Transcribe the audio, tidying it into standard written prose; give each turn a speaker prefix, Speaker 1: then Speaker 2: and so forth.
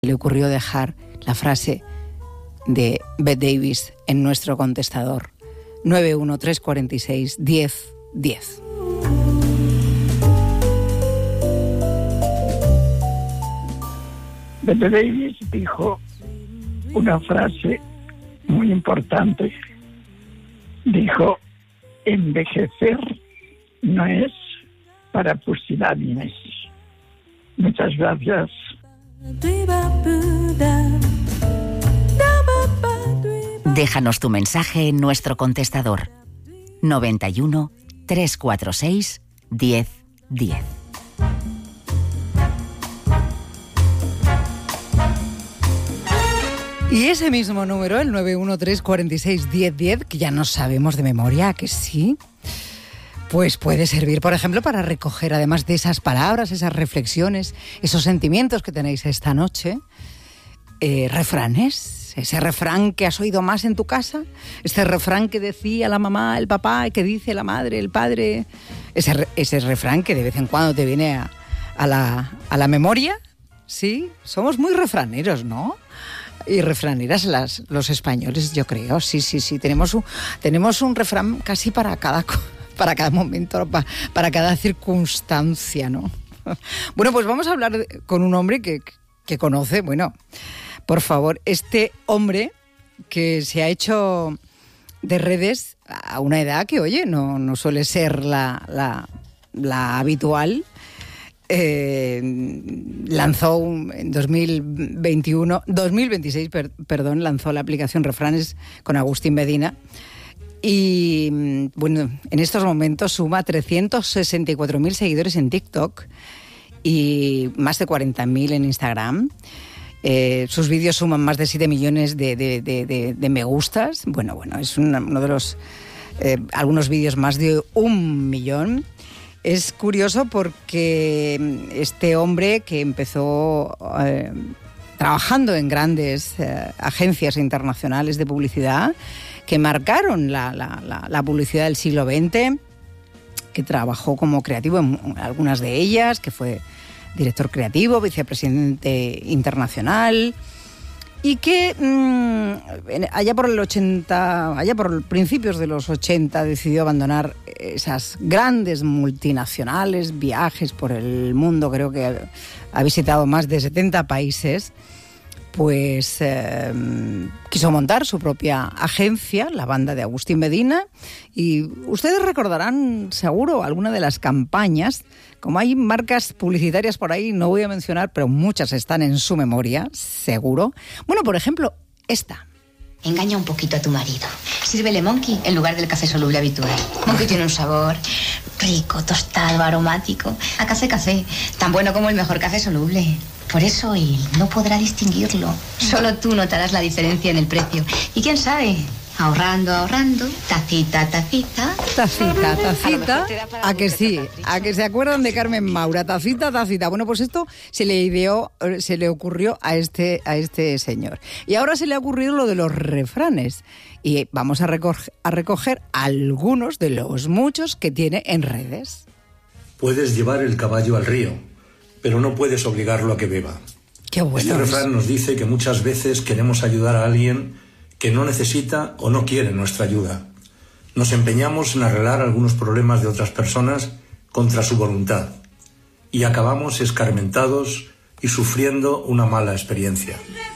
Speaker 1: Le ocurrió dejar la frase de Bette Davis en nuestro contestador 913461010.
Speaker 2: Bette Davis dijo una frase muy importante. Dijo: envejecer no es para pusilánimes. Muchas gracias.
Speaker 3: Déjanos tu mensaje en nuestro contestador 91 346 1010.
Speaker 1: Y ese mismo número, el 913461010, que ya no sabemos de memoria, que sí, pues puede servir, por ejemplo, para recoger, además de esas palabras, esas reflexiones, esos sentimientos que tenéis esta noche, refranes. Ese refrán que has oído más en tu casa, este refrán que decía la mamá, el papá, que dice la madre, el padre, ese refrán que de vez en cuando te viene a la memoria. Sí, somos muy refraneros, ¿no? Y refraneras los españoles, yo creo. Sí. Tenemos un refrán casi para cada momento, para cada circunstancia, ¿no? Bueno, pues vamos a hablar con un hombre que conoce, bueno, por favor, este hombre que se ha hecho de redes a una edad que, oye, no suele ser la habitual. Lanzó en 2026, lanzó la aplicación Refranes con Agustín Medina. Y bueno, en estos momentos suma 364.000 seguidores en TikTok y más de 40.000 en Instagram. Sus vídeos suman más de 7 millones de me gustas. Bueno, es uno de los... algunos vídeos más de 1 millón. Es curioso porque este hombre que empezó trabajando en grandes agencias internacionales de publicidad que marcaron la publicidad del siglo XX, que trabajó como creativo en algunas de ellas, que fue director creativo, vicepresidente internacional, y que allá por principios de los 80 decidió abandonar esas grandes multinacionales, viajes por el mundo, creo que ha visitado más de 70 países, pues quiso montar su propia agencia, la banda de Agustín Medina, y ustedes recordarán seguro alguna de las campañas. Como hay marcas publicitarias por ahí, no voy a mencionar, pero muchas están en su memoria, seguro. Bueno, por ejemplo, esta.
Speaker 4: Engaña un poquito a tu marido. Sírvele Monkey en lugar del café soluble habitual. Monkey tiene un sabor rico, tostado, aromático. A café. Tan bueno como el mejor café soluble. Por eso él no podrá distinguirlo. Solo tú notarás la diferencia en el precio. Y quién sabe, ahorrando, tacita.
Speaker 1: ¿A que sí? ¿A que se acuerdan de Carmen Maura? Tacita. Bueno, pues esto se le ocurrió a este señor. Y ahora se le ha ocurrido lo de los refranes. Y vamos a recoger algunos de los muchos que tiene en redes.
Speaker 5: Puedes llevar el caballo al río, pero no puedes obligarlo a que beba.
Speaker 1: Qué bueno.
Speaker 5: Este refrán nos dice que muchas veces queremos ayudar a alguien que no necesita o no quiere nuestra ayuda. Nos empeñamos en arreglar algunos problemas de otras personas contra su voluntad y acabamos escarmentados y sufriendo una mala experiencia.